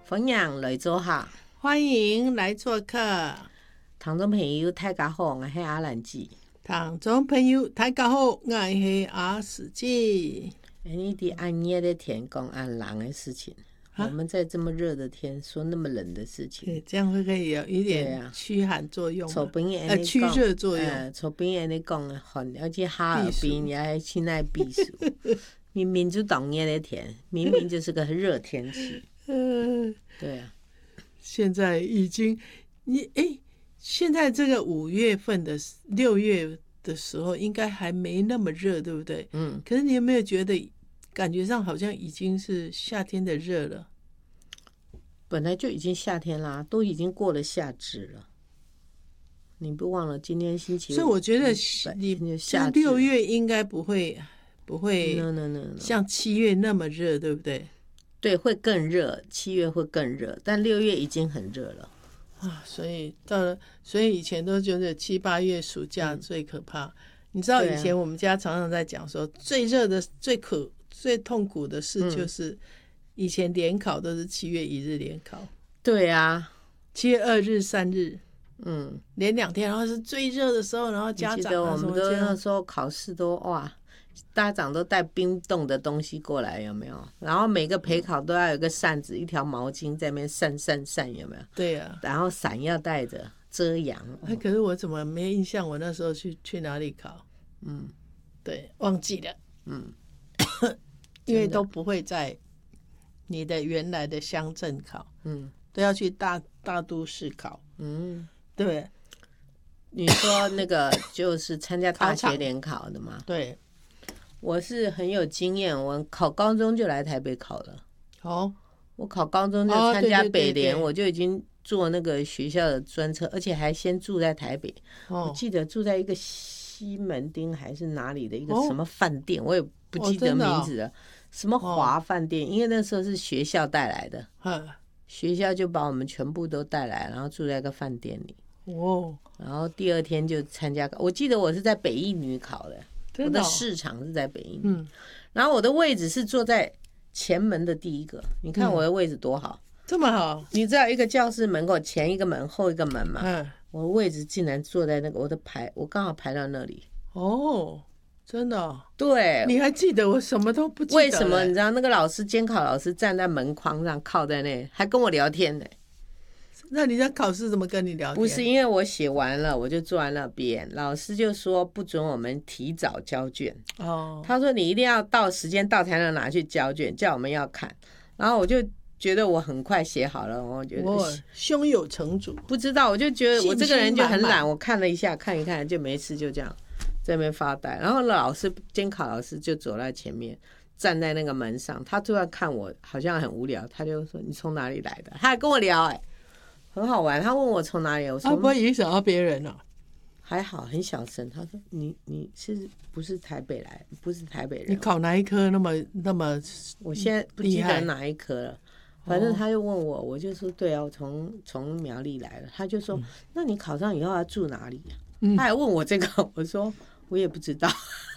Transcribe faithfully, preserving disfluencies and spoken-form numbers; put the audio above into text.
逢阳来做客， 欢迎来做客。 听众朋友大家好，我是阿兰姐。 听众朋友大家好，我是阿史姐。 你的暗夜的天讲暗冷的事情，我们在这么热的天说那么冷的事情， 这样会可以有一点驱寒作用， 臭边呃驱热作用。 呃，臭边人讲的很，而且哈尔滨也还去那避暑。明明就冬夜的天，明明就是个热天气。 呃， 对啊， 现在已经你哎，现在这个五月份的六月的时候，应该还没那么热，对不对？嗯。可是你有没有觉得，感觉上好像已经是夏天的热了？ 本来就已经夏天啦，都已经过了夏至了。你不忘了今天星期五， 所以我觉得你像六月应该不会不会 no, no, no, no. 像七月那么热，对不对？ 对，会更热，七月会更热，但六月已经很热了啊。所以到了，所以以前都觉得七八月暑假最可怕。嗯、你知道以前我们家常常在讲说，最热的、最苦、最痛苦的事就是。嗯以前联考都是七月一日联考， 对啊， 七月二日、三日，嗯，连两天，然后是最热的时候，然后家长、啊、 记得我们都那时候考试都哇，家长都带冰冻的东西过来，有没有？然后每个陪考都要有个扇子、一条毛巾在那边扇扇扇，有没有？ 对呀、啊， 然后伞要带着遮阳。 哎，可是我怎么没印象？我那时候去去哪里考？嗯，对，忘记了。嗯，因为都不会在。你的原来的乡镇考，嗯，都要去大大都市考，嗯，对。 你说那个就是参加大学联考的吗？ 对， 我是很有经验，我考高中就来台北考了。哦，我考高中就参加北联，我就已经坐那个学校的专车，而且还先住在台北。哦，我记得住在一个西门町还是哪里的一个什么饭店，我也不记得名字了。什么华饭店、哦？因为那时候是学校带来的，学校就把我们全部都带来，然后住在一个饭店里。哦，然后第二天就参加。我记得我是在北一女考的，真的哦、我的市场是在北一女、嗯，然后我的位置是坐在前门的第一个。你看我的位置多好， 嗯、这么好？ 你知道一个教室门口前一个门后一个门嘛？嗯，我的位置竟然坐在那个我的排，我刚好排到那里。 哦。真的、哦？ 对， 你还记得？我什么都不记得。 为什么？你知道那个老师监考老师站在门框上靠在那，还跟我聊天呢。 那你在考试怎么跟你聊天？ 不是因为我写完了，我就坐在那边，老师就说不准我们提早交卷。哦，他说你一定要到时间到才能拿去交卷，叫我们要看。然后我就觉得我很快写好了，我觉得我胸有成竹。 不知道，我就觉得我这个人就很懒，我看了一下，看一看就没事，就这样。在那边发呆，然后老师监考老师就走在前面，站在那个门上。他突然看我好像很无聊，他就说：“你从哪里来的？”他还跟我聊、欸，哎，很好玩。他问我从哪里，我说：“ 他不会影响到别人了、哦。” 还好，很小声。他说：“你你是不是台北来？不是台北人？ 你考哪一科那么那么？ 我现在不记得哪一科了。反正他就问我，我就说：对啊，我从从苗栗来了。他就说：嗯、那你考上以后要住哪里、啊嗯？他还问我这个，我说。我也不知道